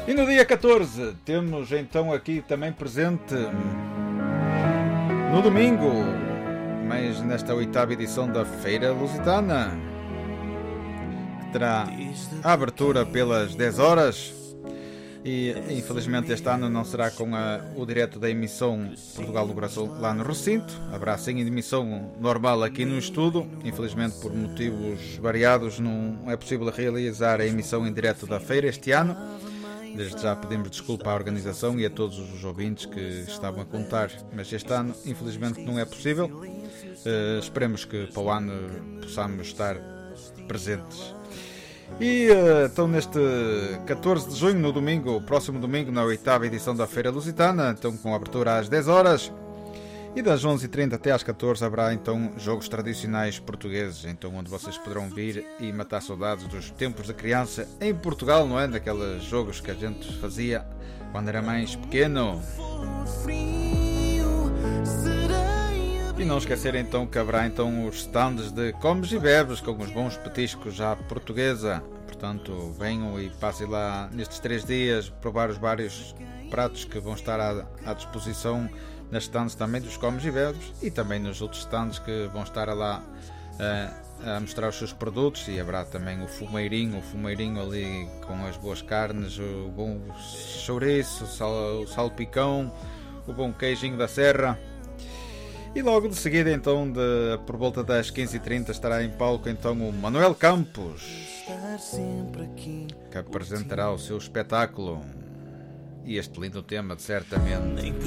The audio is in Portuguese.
E no dia 14 temos então aqui também presente no domingo, mas nesta 8ª edição da Feira Lusitana, que terá a abertura pelas 10 horas. E infelizmente este ano não será com o direto da emissão Portugal do Brasil lá no recinto. Haverá sim emissão normal aqui no estúdio. Infelizmente, por motivos variados, não é possível realizar a emissão em direto da feira este ano. Desde já pedimos desculpa à organização e a todos os ouvintes que estavam a contar, mas este ano infelizmente não é possível. Esperemos que para o ano possamos estar presentes. E então neste 14 de junho, no domingo, próximo domingo, na 8ª edição da Feira Lusitana, então com abertura às 10 horas, e das 11h30 até às 14 haverá então jogos tradicionais portugueses, então onde vocês poderão vir e matar saudades dos tempos de criança em Portugal, não é? Daqueles jogos que a gente fazia quando era mais pequeno. E não esquecer então que haverá então os stands de comes e bebes com os bons petiscos à portuguesa. Portanto, venham e passem lá nestes 3 dias provar os vários pratos que vão estar à disposição nas stands também dos comes e bebes e também nos outros stands que vão estar lá a mostrar os seus produtos. E haverá também o fumeirinho ali com as boas carnes, o bom chouriço, o salpicão, o bom queijinho da serra. E logo de seguida, então, por volta das 15h30, estará em palco então o Manuel Campos, que apresentará o seu espetáculo e este lindo tema, certamente.